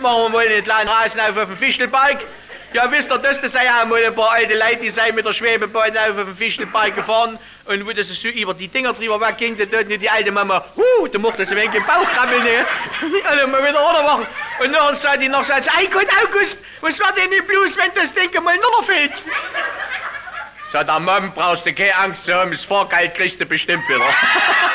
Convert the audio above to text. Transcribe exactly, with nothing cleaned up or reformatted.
Machen wir mal einen kleinen Rasen auf auf dem Fichtelberg. Ja, wisst ihr, das, das sind ja mal ein paar alte Leute, die sind mit der Schwebebahn auf dem Fichtelberg gefahren. Und wo das so über die Dinger drüber wegging, da dort die alte Mama, huh, da macht das ein wenig im Bauch krabbeln, ne? Also mal wieder runter machen. Und nachher sagt die noch so, ei Gott, August, was war denn nicht bloß, wenn das Ding mal noch fehlt? Sagt der Mann, brauchst du keine Angst zu haben, das Fahrgeld kriegst du bestimmt wieder.